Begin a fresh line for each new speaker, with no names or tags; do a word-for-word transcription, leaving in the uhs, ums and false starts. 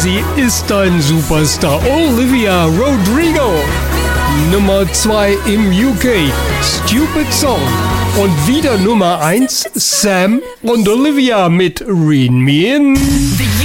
sie ist ein Superstar. Olivia Rodrigo. Nummer zwei im U K, Stupid Song. Und wieder Nummer eins, Sam und Olivia mit Rein Me In.